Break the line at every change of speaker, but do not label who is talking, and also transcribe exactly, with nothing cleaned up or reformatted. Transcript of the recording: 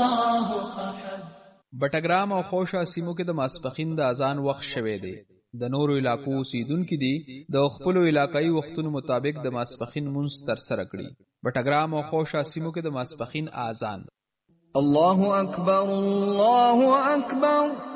الله أحد.
بټګرام او خوشا سیمو کې د ماسپخین د اذان وخت شوه دی. د نورو علاقو اوسیدونکو دي د خپل علاقایي وختونو مطابق د ماسپخین منځ تر سره کړي. بټګرام او خوشا سیمو کې د ماسپخین اذان.
الله اکبر الله اکبر